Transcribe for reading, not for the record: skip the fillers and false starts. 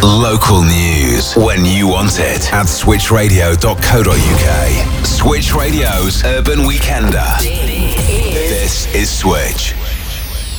Local news when you want it at switchradio.co.uk. Switch Radio's Urban Weekender. This is Switch.